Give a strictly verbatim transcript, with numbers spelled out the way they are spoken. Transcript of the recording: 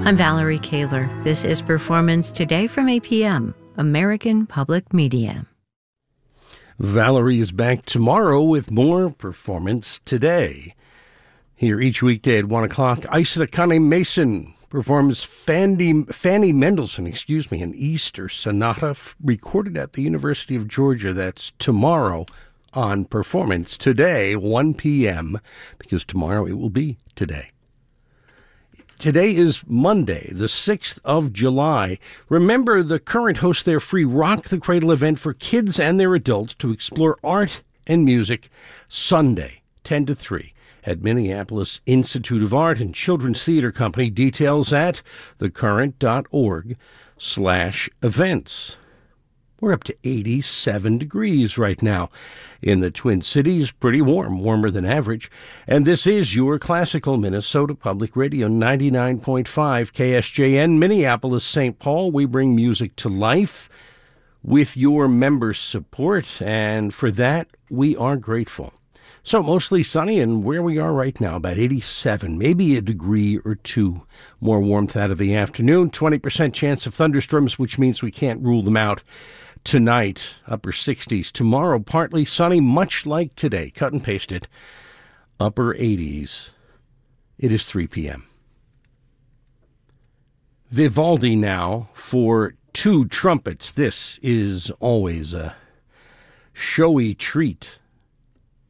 I'm Valerie Kaler. This is Performance Today from A P M, American Public Media. Valerie is back tomorrow with more Performance Today. Here each weekday at one o'clock, Isa Kane Mason performs Fanny, Fanny Mendelssohn, excuse me, an Easter sonata f- recorded at the University of Georgia. That's tomorrow on Performance Today, one p.m., because tomorrow it will be today. Today is Monday, the sixth of July. Remember, the current hosts their free Rock the Cradle event for kids and their adults to explore art and music Sunday, ten to three, at Minneapolis Institute of Art and Children's Theater Company. Details at thecurrent.org slash events. We're up to eighty-seven degrees right now in the Twin Cities. Pretty warm, warmer than average. And this is your Classical Minnesota Public Radio, ninety-nine point five K S J N, Minneapolis, Saint Paul. We bring music to life with your members' support, and for that, we are grateful. So mostly sunny, and where we are right now, about eighty-seven, maybe a degree or two more warmth out of the afternoon. twenty percent chance of thunderstorms, which means we can't rule them out tonight. Upper sixties. Tomorrow, partly sunny, much like today. Cut and paste it. Upper eighties. It is three p.m. Vivaldi now for two trumpets. This is always a showy treat